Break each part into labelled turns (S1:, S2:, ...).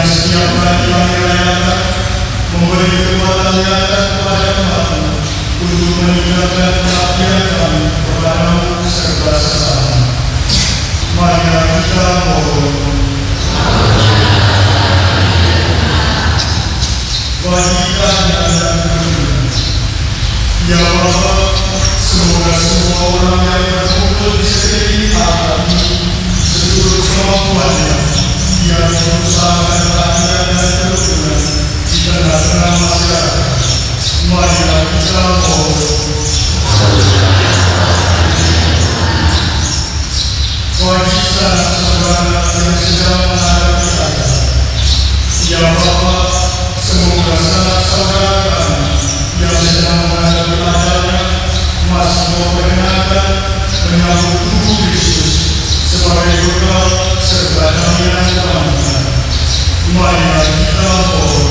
S1: yang setiap hari kami rayakan, memberi kekuatan nyata kepada kami untuk meningkatkan pengabdian kami kepadamu serta sesama. Marilah kita mohon. Bagi kami dan dunia, ya Bapa, semoga semua orang yang berkumpul di sekeliling kami seluruh kemampuannya yang mengusahakan keadilan dan kerukunan di tengah-tengah masyarakat. Marilah kita mohon. Bagi saudara-saudara yang sedang menghadapi adab, ya Bapa, semoga saudara kami yang sedang menghadapi adabnya masih memperkenalkan menyambut tubuh Kristus sebagai bekal serta jaminan keamanan. Marilah kita mohon.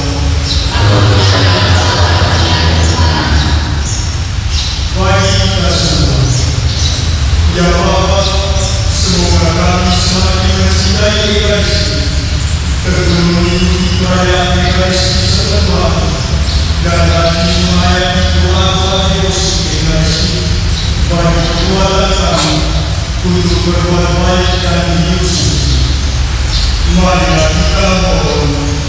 S1: Bagi kita semua, ya Bapa, semoga kami semakin mencintai Ekaristi, terus mengikuti perayaan Ekaristi setelah dan rajin menghayati doa-doa devosi Ekaristi bagi kekuatan kami untuk berbuat baik dan hidup suci. Marilah kita mohon.